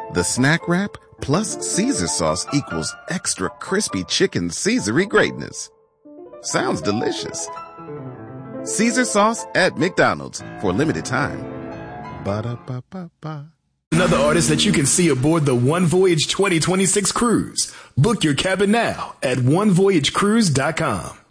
The snack wrap plus Caesar sauce equals extra crispy chicken Caesar-y greatness. Sounds delicious. Caesar sauce at McDonald's for a limited time. Ba-da-ba-ba-ba. Another artist that you can see aboard the One Voyage 2026 cruise. Book your cabin now at onevoyagecruise.com.